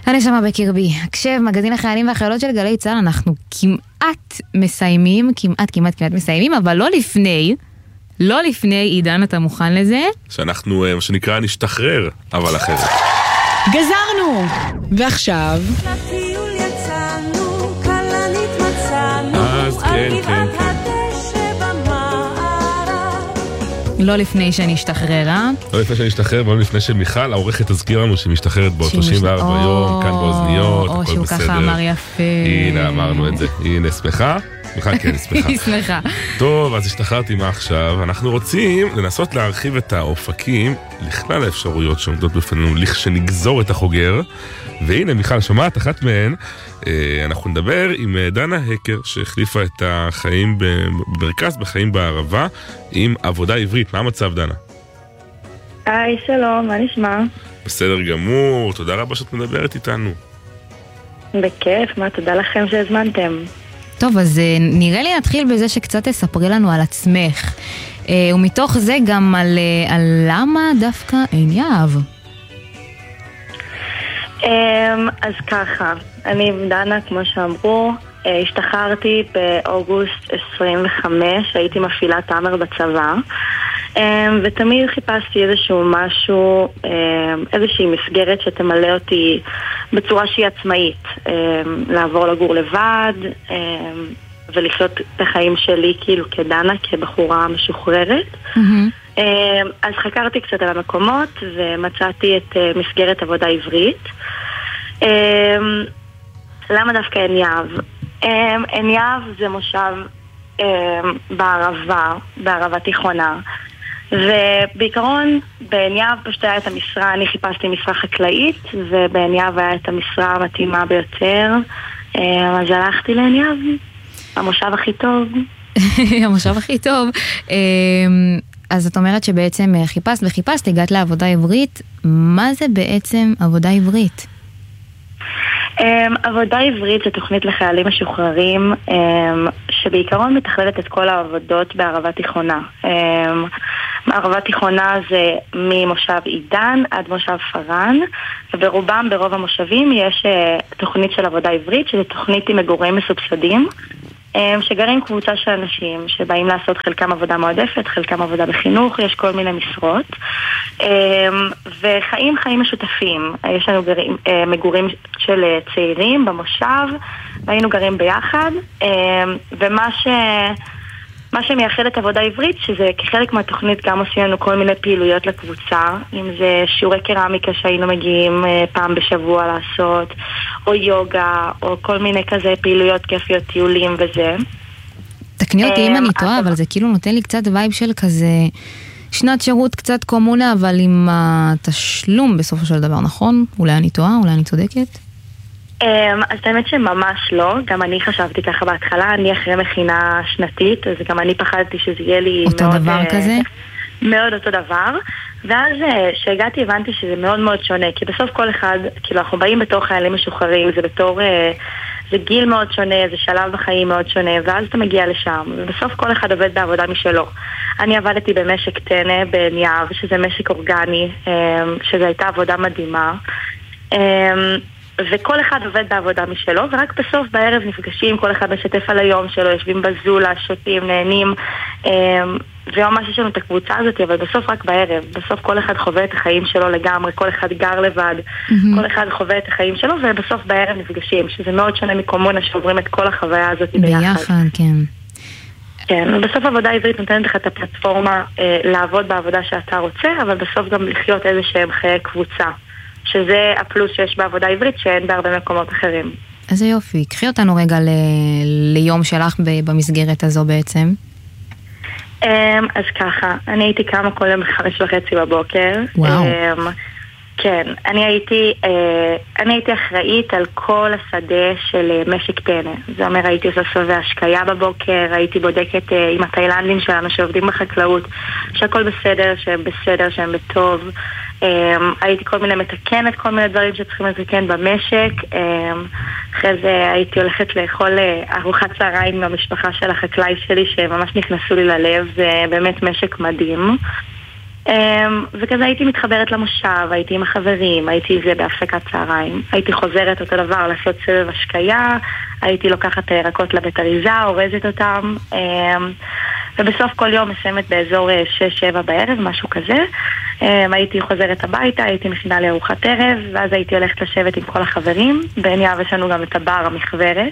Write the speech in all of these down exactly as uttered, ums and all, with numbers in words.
הנשמה בקרבי, הקשב, מגזין החיילים והחיילות של גלי צה"ל, אנחנו כמעט מסיימים, כמעט כמעט כמעט מסיימים, אבל לא לפני, לא לפני, עידן, אתה מוכן לזה? שאנחנו, מה שנקרא, נשתחרר, אבל אחרת. גזרנו! ועכשיו... לטיול יצאנו, כלנית מצאנו, אז כן, כן, כן. לא לפני שנשתחרר, אה? לא לפני שנשתחרר, ולא לפני שמיכל, העורכת תזכיר לנו שהיא משתחררת בעוד שלושים וארבע יום, כאן באוזניות, הכל בסדר. או שהוא ככה אמר יפה. הנה, אמרנו את זה. הנה, שמחה? מיכל, כן, שמחה. היא שמחה. טוב, אז השתחררתי מה עכשיו. אנחנו רוצים לנסות להרחיב את האופקים לכלל האפשרויות שעומדות בפנינו, לכשנגזור את החוגר. והנה, מיכל, שומעת, אחת מהן, אנחנו נדבר עם דנה הקר, שהחליפה את החיים במרכז, בחיים בערבה, עם עבודה עברית. מה המצב, דנה? היי, שלום, מה נשמע? בסדר גמור, תודה רבה שאת מדברת איתנו. בכיף, מה, תודה לכם שהזמנתם. טוב, אז נראה לי נתחיל בזה שקצת תספרי לנו על עצמך, ומתוך זה גם על, על למה דווקא עין יהב. אז ככה, אני דנה, כמו שאמרו, השתחררתי באוגוסט עשרים וחמש, הייתי מפעילת תאמר בצבא, ותמיד חיפשתי איזשהו משהו, איזושהי מסגרת שתמלא אותי בצורה שהיא עצמאית, לעבור לגור לבד ולחיות את החיים שלי כאילו כדנה, כבחורה משוחררת. Mm-hmm. אז חקרתי קצת על המקומות ומצאתי את מסגרת עבודה עברית. למה דווקא עין יהב? עין יהב זה מושב בערבה, בערבה תיכונה, ובעיקרון בעין יהב פשוט היה את המשרה, אני חיפשתי משרה חקלאית, ובעין יהב היה את המשרה המתאימה ביותר, אז הלכתי לעין יהב, המושב הכי טוב. המושב הכי טוב. אז את אומרת שבעצם חיפשת וחיפשת, הגעת לעבודה עברית. מה זה בעצם עבודה עברית? עבודה עברית זה תוכנית לחיילים משוחררים שבעיקרון מתכללת את כל העבודות בערבה תיכונה. ערבה תיכונה זה ממושב עידן עד מושב פרן, וברובם, ברוב המושבים, יש תוכנית של עבודה עברית, שזה תוכנית עם מגורים מסובסדים, שגרים קבוצה של אנשים שבאים לעשות חלקם עבודה מועדפת, חלקם עבודה בחינוך, יש כל מיני משרות, וחיים חיים משותפים. יש לנו גרים, מגורים של צעירים במושב, והיינו גרים ביחד, ומה ש... מה שמייחד את עבודה עברית, שזה כחלק מהתוכנית גם עושים לנו כל מיני פעילויות לקבוצה, אם זה שיעורי קרמיקה שהיינו מגיעים פעם בשבוע לעשות, או יוגה, או כל מיני כזה פעילויות כיפיות, טיולים וזה. תקני אותי אם אני טועה, אבל זה כאילו נותן לי קצת וייב של כזה שנת שירות קצת קומונה, אבל עם התשלום בסופו של דבר, נכון? אולי אני טועה, אולי אני צודקת? אז האמת שממש לא, גם אני חשבתי ככה בהתחלה, אני אחרי מכינה שנתית, אז גם אני פחדתי שזה יהיה לי אותו מאוד, דבר כזה? מאוד אותו דבר, ואז שהגעתי הבנתי שזה מאוד מאוד שונה, כי בסוף כל אחד, כאילו אנחנו באים בתור חיילים משוחררים, זה בתור, זה גיל מאוד שונה, זה שלב בחיים מאוד שונה, ואז אתה מגיע לשם, ובסוף כל אחד עובד בעבודה משלו. אני עבדתי במשק טנא בעין יהב, שזה משק אורגני, שזה הייתה עבודה מדהימה, וכל אחד עובד בעבודה משלו, ורק בסוף בערב נפגשים, כל אחד משתף על היום שלו, יושבים בזולה, שותים, נהנים, וממש יש לנו את הקבוצה הזאת, אבל בסוף רק בערב, בסוף כל אחד חווה את החיים שלו לגמרי, כל אחד גר לבד, mm-hmm. כל אחד חווה את החיים שלו, ובסוף בערב נפגשים, שזה מאוד שונה מקומונה שעוברים את כל החוויה הזאת ביחד. ביחד, כן. כן, ובסוף עבודה עברית נותנת לך את הפלטפורמה אה, לעבוד בעבודה שאתה רוצה, אבל בסוף גם לחיות איזה שהם חיי קבוצה. שזה הפלוס שיש בעבודה עברית שאין בהרבה מקומות אחרים. איזה יופי. קחי אותנו רגע ל... ליום שלך במסגרת הזו בעצם. אז ככה, אני הייתי קמה כל יום בחמש וחצי בבוקר. וואו. כן, אני הייתי, אני הייתי אחראית על כל השדה של משק טנא. זה אומר, הייתי עושה סבבי השקיה בבוקר, הייתי בודקת עם התאילנדים שלנו שעובדים בחקלאות, שהכל בסדר, שהם בסדר, שהם בטוב. הייתי כל מיני מתקנת, כל מיני דברים שצריכים לתקן במשק. אחרי זה הייתי הולכת לאכול ארוחת צהריים עם המשפחה של החקלאי שלי, שממש נכנסו לי ללב. זה באמת משק מדהים. וכזה הייתי מתחברת למושב, הייתי עם החברים, הייתי זה בהפסקת צהריים, הייתי חוזרת אותו דבר לעשות סבב השקיה, הייתי לוקחת ירקות לבית אריזה, אורזת אותם, ובסוף כל יום מסיימת באזור שש שבע בערב, משהו כזה. הייתי חוזרת הביתה, הייתי מכינה לארוחת ערב, ואז הייתי הולכת לשבת עם כל החברים. בעין יהב יש לנו גם את הבר המחברת.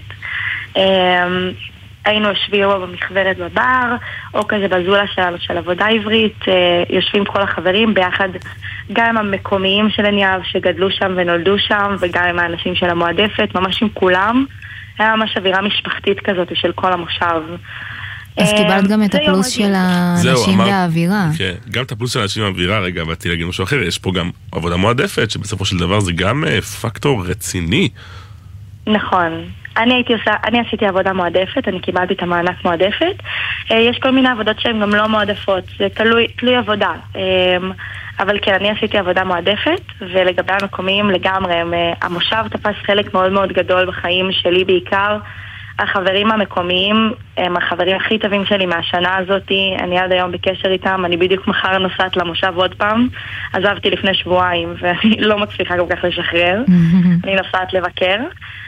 היינו יושבים או במחברת בבר, או כזה בזולה שלנו של עבודה עברית, יושבים כל החברים ביחד, גם עם המקומיים של עין יהב שגדלו שם ונולדו שם, וגם עם האנשים של המועדפת, ממש עם כולם. היה ממש אווירה משפחתית כזאת של כל המושב. אז קיבלת גם את הפלוס של האנשים והאווירה. כן, גם את הפלוס של האנשים והאווירה, רגע, באתי להגיד משהו אחר, יש פה גם עבודה מועדפת, שבסופו של דבר זה גם פקטור רציני. נכון. אני הייתי עושה, אני עשיתי עבודה מועדפת, אני קיבלתי את המענק מועדפת. יש כל מיני עבודות שהן גם לא מועדפות, זה תלוי, תלוי עבודה. אבל כן, אני עשיתי עבודה מועדפת, ולגבי המקומיים לגמרי, המושב תפס חלק מאוד מאוד גדול בחיים שלי בעיקר. החברים המקומיים הם החברים הכי טובים שלי מהשנה הזאת, אני עד היום בקשר איתם, אני בדיוק מחר נוסעת למושב עוד פעם, עזבתי לפני שבועיים ואני לא מצליחה כל כך לשחרר, אני נוסעת לבקר.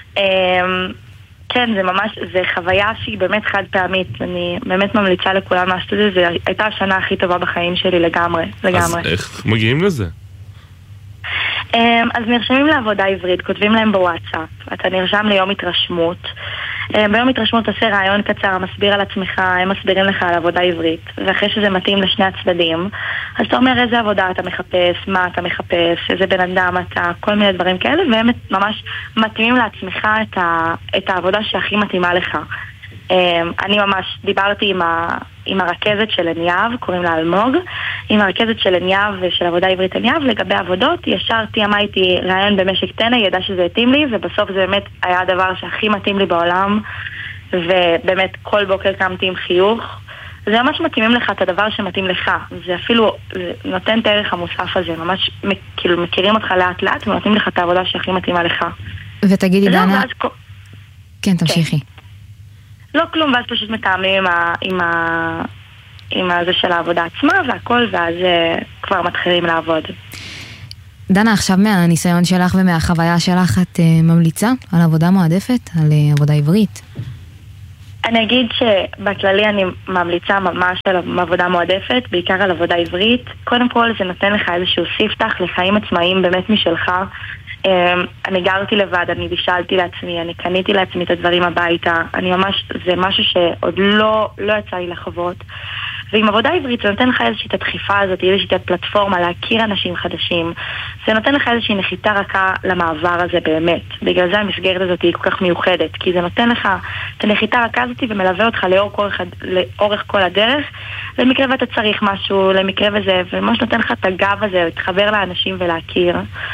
כן, זה ממש, זה חוויה שהיא באמת חד פעמית, אני באמת ממליצה לכולם לעשות את זה, זו הייתה השנה הכי טובה בחיים שלי לגמרי, לגמרי. אז איך מגיעים לזה? אז נרשמים לעבודה עברית, כותבים להם בוואטסאפ, אתה נרשם ליום התרשמות, ביום התרשמות עושה רעיון קצר, מסביר על עצמך, הם מסבירים לך על עבודה עברית, ואחרי שזה מתאים לשני הצדדים, אז אתה אומר איזה עבודה אתה מחפש, מה אתה מחפש, איזה בן אדם אתה, כל מיני דברים כאלה, והם ממש מתאימים לעצמך את, ה, את העבודה שהכי מתאימה לך. אני ממש דיברתי עם, ה, עם הרכזת של עין יהב, קוראים לה אלמוג, עם הרכזת של עין יהב ושל עבודה עברית עין יהב לגבי עבודות, ישר תיאמה איתי רעיון במשק טנא, ידע שזה התאים לי, ובסוף זה באמת היה הדבר שהכי מתאים לי בעולם, ובאמת כל בוקר קמתי עם חיוך. זה ממש מתאימים לך את הדבר שמתאים לך, זה אפילו זה נותן את הערך המוסף הזה, ממש כאילו מכירים אותך לאט לאט ונותנים לך את העבודה שהכי מתאימה לך. ותגידי דנה, כן תמשיכי. לא כלום, ואז פשוט מתאמים עם ה... עם ה... עם הזה של העבודה עצמה והכל, ואז כבר מתחילים לעבוד. דנה, עכשיו מהניסיון שלך ומהחוויה שלך, את ממליצה על עבודה מועדפת, על עבודה עברית? אני אגיד שבכללי אני ממליצה ממש על עבודה מועדפת, בעיקר על עבודה עברית. קודם כל זה נותן לך איזשהו ספתח לחיים עצמאיים באמת משלך. אני גרתי לבד, אני בישלתי לעצמי, אני קניתי לעצמי את הדברים הביתה, אני ממש, זה משהו שעוד לא, לא יצא לי לחוות. ועם עבודה עברית זה נותן לך איזושהי הדחיפה הזאת, איזושהי פלטפורמה להכיר אנשים חדשים, זה נותן לך איזושהי נחיתה רכה למעבר הזה באמת. בגלל זה המסגרת הזאת היא כל כך מיוחדת, כי זה נותן לך את הנחיתה רכה הזאת ומלווה אותך לאורך, לאורך כל הדרך, למקרה ואתה צריך משהו, למקרה וזה, וממש נותן לך את הגב הזה, להתחבר לאנשים ולהכיר.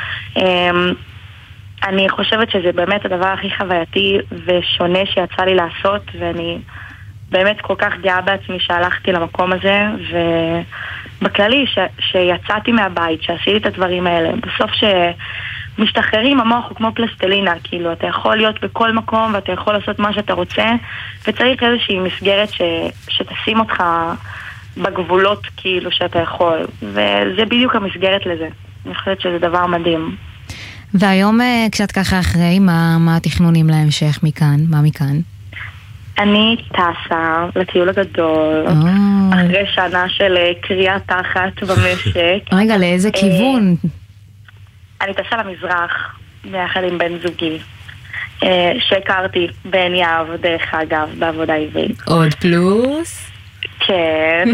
אני חושבת שזה באמת הדבר הכי חווייתי ושונה שיצא לי לעשות, ואני באמת כל כך גאה בעצמי שהלכתי למקום הזה, ובכללי ש, שיצאתי מהבית, שעשיתי את הדברים האלה. בסוף שמשתחררים, המוח הוא כמו פלסטלינה, כאילו אתה יכול להיות בכל מקום ואתה יכול לעשות מה שאתה רוצה, וצריך איזושהי מסגרת ש, שתשים אותך בגבולות כאילו שאתה יכול, וזה בדיוק המסגרת לזה. אני חושבת שזה דבר מדהים. והיום כשאת ככה אחרי, מה, מה התכנונים להמשך מכאן? מה מכאן? אני טסה לטיול הגדול, oh. אחרי שנה של קריאה תחת במשק. רגע, לאיזה כיוון? אני טסה למזרח, ביחד עם בן זוגי, שהכרתי בעין יהב, דרך אגב, בעבודה עברית. עוד פלוס? כן.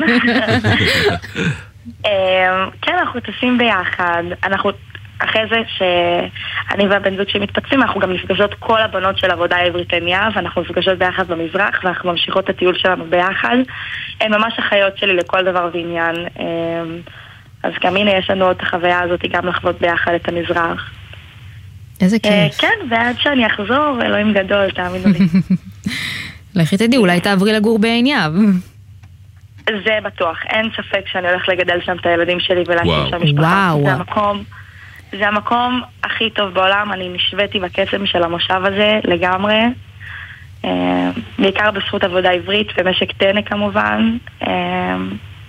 כן, אנחנו טסים ביחד, אנחנו... אחרי זה שאני והבן זוג שמתפצפים, אנחנו גם נפגשות כל הבנות של עבודה עברית עין יהב, ואנחנו נפגשות ביחד במזרח, ואנחנו ממשיכות את הטיול שלנו ביחד. הן ממש החיות שלי לכל דבר ועניין. אז גם הנה יש לנו את החוויה הזאת גם לחוות ביחד את המזרח. איזה כיף. כן, ועד שאני אחזור, אלוהים גדול, תאמינו לי. לכי תדעי, אולי תעברי לגור בעין יהב. זה בטוח, אין ספק שאני הולך לגדל שם את הילדים שלי ולהקים שם משפחה. זה המקום... זה המקום הכי טוב בעולם, אני נשוויתי בקסם של המושב הזה לגמרי, בעיקר בזכות עבודה עברית ומשק טנא כמובן.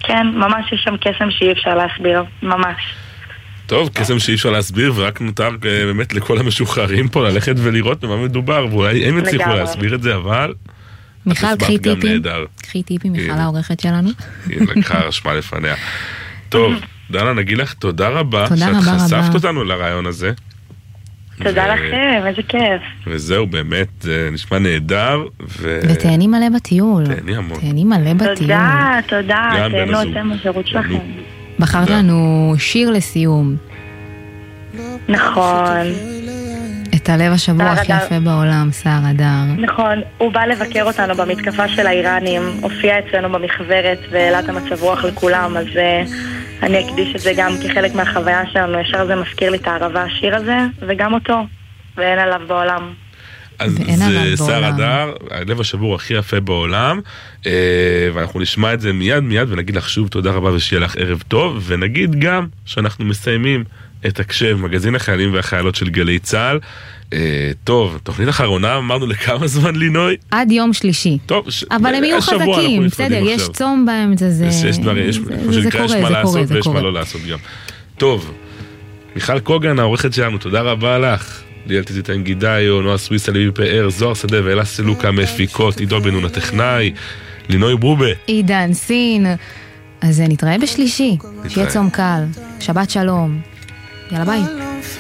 כן, ממש יש שם קסם שאי אפשר להסביר, ממש. טוב, קסם שאי אפשר להסביר, ורק נותר באמת לכל המשוחררים פה ללכת ולראות במה מדובר, ואולי הם הצליחו להסביר את זה, אבל... מיכל, קחי טיפים. קחי טיפים, מיכל העורכת שלנו. היא לקחה רשמה לפניה. טוב, דנה, נגיד לך תודה רבה, תודה רבה רבה. שאת חשפת אותנו לרעיון הזה. תודה לכם, איזה כיף. וזהו, באמת, זה נשמע נהדר. ותהני מלא בטיול. תהני המון. תהני מלא בטיול. תודה, תודה. תהנו אתם בשירות שלכם. בחרת לנו שיר לסיום. נכון. את הלב השבוע הכי יפה בעולם, סער הדר. נכון, הוא בא לבקר אותנו במתקפה של האיראנים, הופיע אצלנו במחברת והעלה את המצב רוח לכולם, אז אני אקדיש את זה גם כחלק מהחוויה שלנו, ישר זה מזכיר לי את הערבה השיר הזה, וגם אותו, ואין עליו בעולם. אז זה סער הדר, הלב השבור הכי יפה בעולם, ואנחנו נשמע את זה מיד מיד ונגיד לך שוב תודה רבה ושיהיה לך ערב טוב, ונגיד גם שאנחנו מסיימים את הקשב, מגזין החיילים והחיילות של גלי צה"ל. טוב, תוכנית אחרונה אמרנו לכמה זמן לינוי? עד יום שלישי. טוב, אבל הם יהיו חזקים, בסדר, יש צום באמצע, זה קורה, זה קורה, ויש מה לא לעשות גם. טוב, מיכל קוגן, העורכת שלנו, תודה רבה לך. ליאל תזיתן גידאיו, נועה סוויסה, ליבי פאר, זוהר שדה ואלה סלוקה מפיקות, עידו בן נון הטכנאי, לינוי ברובה, עידן סין. אז נתראה בשלישי, שיהיה צום קל, שבת שלום, יאללה ביי.